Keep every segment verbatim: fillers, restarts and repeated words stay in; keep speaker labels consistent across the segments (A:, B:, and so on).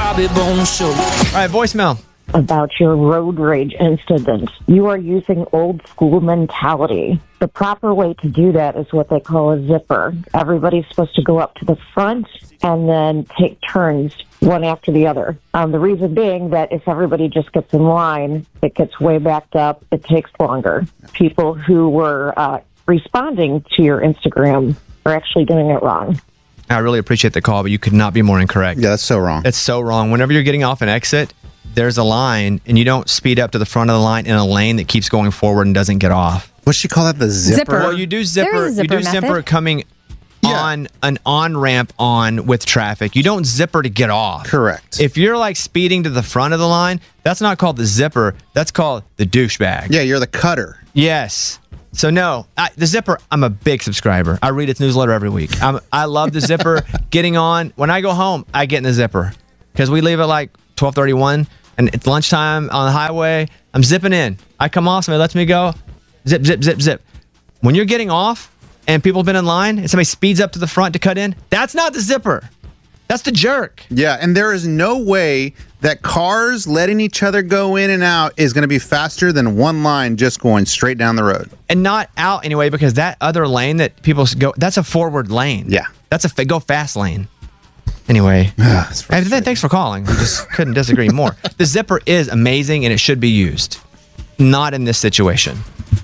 A: Bobby Bones Show.
B: All right, voicemail.
C: About your road rage incident. You are using old school mentality. The proper way to do that is what they call a zipper. Everybody's supposed to go up to the front and then take turns one after the other. Um, the reason being that if everybody just gets in line, it gets way backed up. It takes longer. People who were uh, responding to your Instagram are actually doing it wrong.
B: I really appreciate the call, but you could not be more incorrect.
D: Yeah, that's so wrong.
B: That's so wrong. Whenever you're getting off an exit, there's a line, and you don't speed up to the front of the line in a lane that keeps going forward and doesn't get off.
D: What's she call that? The zipper?
E: Zipper.
B: Well, you do zipper.
E: There is a
B: you do
E: zipper
B: zipper
E: method.
B: coming
D: Yeah.
B: on an on ramp on with traffic. You don't zipper to get off.
D: Correct.
B: If you're like speeding to the front of the line, that's not called the zipper. That's called the douchebag.
D: Yeah, you're the cutter.
B: Yes. So no, I, the zipper. I'm a big subscriber. I read its newsletter every week. I'm, I love the zipper. Getting on when I go home, I get in the zipper because we leave at like twelve thirty-one, and it's lunchtime on the highway. I'm zipping in. I come off, somebody lets me go. Zip, zip, zip, zip. When you're getting off and people have been in line and somebody speeds up to the front to cut in, that's not the zipper. That's the jerk.
D: Yeah, and there is no way that cars letting each other go in and out is going to be faster than one line just going straight down the road.
B: And not out anyway, because that other lane that people go, that's a forward lane.
D: Yeah.
B: That's a fa- go fast lane. Anyway,
D: It's
B: hey,
D: frustrating.
B: th- thanks for calling. I just couldn't disagree more. The zipper is amazing and it should be used. Not in this situation.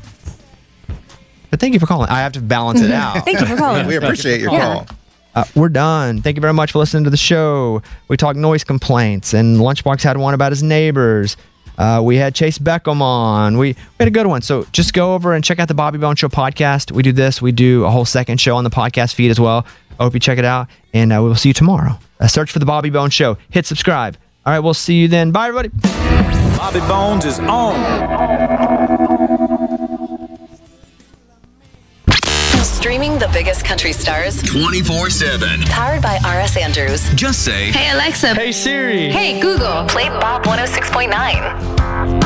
B: But thank you for calling. I have to balance it out.
E: Thank you for calling.
D: We appreciate your
E: Yeah.
D: call.
B: Uh, we're done. Thank you very much for listening to the show. We talked noise complaints, and Lunchbox had one about his neighbors. Uh, we had Chase Beckham on. We, we had a good one. So just go over and check out the Bobby Bones Show podcast. We do this. We do a whole second show on the podcast feed as well. I hope you check it out, and uh, we will see you tomorrow. Uh, search for the Bobby Bones Show. Hit subscribe. All right, we'll see you then. Bye, everybody.
A: Bobby Bones is on.
F: Streaming the biggest country stars
G: twenty-four seven.
F: powered by R S Andrews.
G: Just say,
H: Hey Alexa.
B: Hey, Siri.
H: Hey Google.
F: Play Bob one oh six point nine.